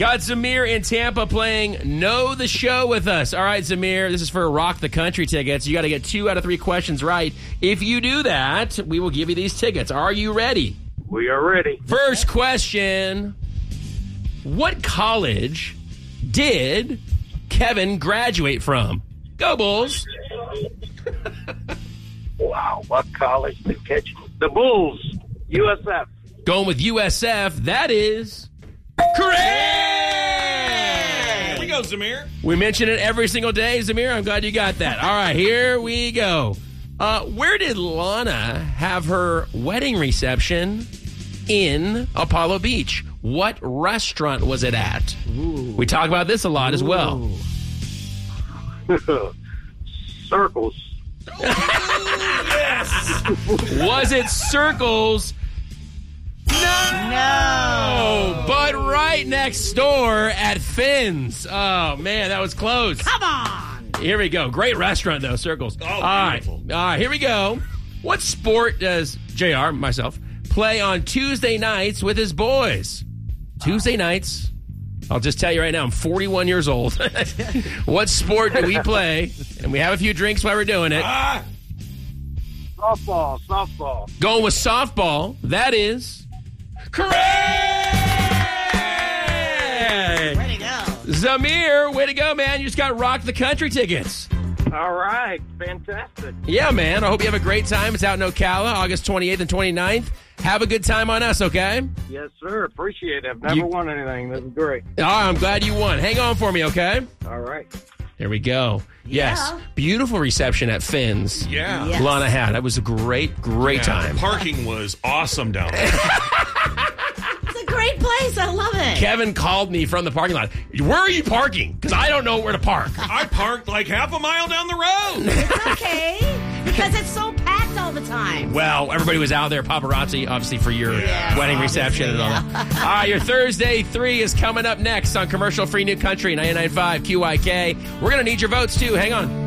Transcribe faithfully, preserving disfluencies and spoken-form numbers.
Got Zamir in Tampa playing Know the Show with us. All right, Zamir, this is for Rock the Country tickets. You got to get two out of three questions right. If you do that, we will give you these tickets. Are you ready? We are ready. First question. What college did Kevin graduate from? Go, Bulls. Wow, what college did catch the Bulls? U S F. Going with U S F. That is correct. Here we go, Zamir. We mention it every single day, Zamir. I'm glad you got that. All right, here we go. Uh, where did Lana have her wedding reception in Apollo Beach? What restaurant was it at? Ooh. We talk about this a lot as well. Circles. Yes. Was it Circles? No! No. But right next door at Finn's. Oh, man, that was close. Come on! Here we go. Great restaurant, though, Circles. Oh, All right. beautiful. All right, here we go. What sport does J R, myself, play on Tuesday nights with his boys? Tuesday nights. I'll just tell you right now, I'm forty-one years old. What sport do we play? And we have a few drinks while we're doing it. Ah, Softball, softball. Going with softball. That is correct! Way to go. Zamir, way to go, man. You just got Rock the Country tickets. All right, fantastic. Yeah, man. I hope you have a great time. It's out in Ocala, August twenty-eighth and twenty-ninth. Have a good time on us, okay? Yes, sir. Appreciate it. I've never You- won anything. This is great. Oh, I'm glad you won. Hang on for me, okay? All right. There we go. Yes. Yeah. Beautiful reception at Finn's. yeah. Yes. Lana had. That was a great, great Yeah, time. Parking was awesome down there. It's a great place. I love it. Kevin called me from the parking lot. Where are you parking? Because I don't know where to park. I parked like half a mile down the road. It's okay. Because it's so packed all the time. Well, everybody was out there, paparazzi, obviously, for your Yeah, wedding reception and all that. All right, your Thursday three is coming up next on Commercial Free New Country, ninety-nine point five Q I K. We're going to need your votes, too. Hang on.